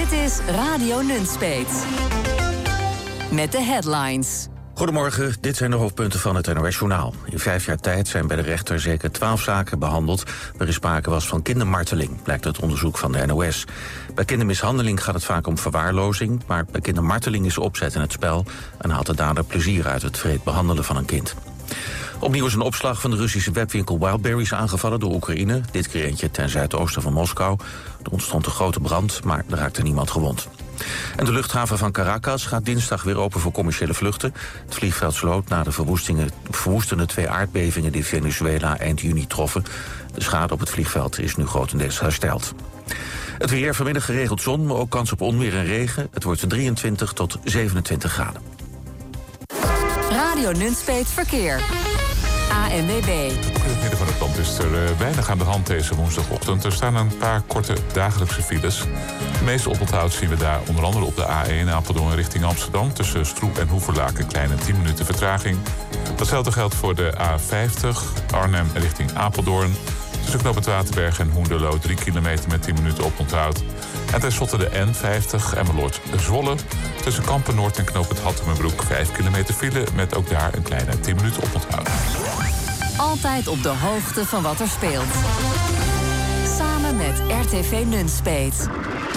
Dit is Radio Nunspeet. Met de headlines. Goedemorgen, dit zijn de hoofdpunten van het NOS-journaal. In 5 jaar tijd zijn bij de rechter zeker 12 zaken behandeld waarin sprake was van kindermarteling, blijkt uit onderzoek van de NOS. Bij kindermishandeling gaat het vaak om verwaarlozing, maar bij kindermarteling is opzet in het spel en haalt de dader plezier uit het wreed behandelen van een kind. Opnieuw is een opslag van de Russische webwinkel Wildberries aangevallen door Oekraïne. Dit keer eentje ten zuidoosten van Moskou. Er ontstond een grote brand, maar er raakte niemand gewond. En de luchthaven van Caracas gaat dinsdag weer open voor commerciële vluchten. Het vliegveld sloot na de verwoestende 2 aardbevingen die Venezuela eind juni troffen. De schade op het vliegveld is nu grotendeels hersteld. Het weer, vanmiddag geregeld zon, maar ook kans op onweer en regen. Het wordt 23 tot 27 graden. Radio Nunspeet Verkeer. ANWB. In het midden van het land is er weinig aan de hand deze woensdagochtend. Er staan een paar korte dagelijkse files. De meeste oponthoud zien we daar onder andere op de A1 Apeldoorn richting Amsterdam. Tussen Stroep en Hoeverlaak een kleine 10 minuten vertraging. Datzelfde geldt voor de A50 Arnhem richting Apeldoorn. Tussen Knoop het Waterberg en Hoenderloo 3 kilometer met 10 minuten oponthoud. En tenslotte de N50 Emmeloord-Zwolle. Tussen Kampen-Noord en Knoop het Hattemerbroek 5 kilometer file met ook daar een kleine 10 minuten oponthoud. Altijd op de hoogte van wat er speelt. Samen met RTV Nunspeet.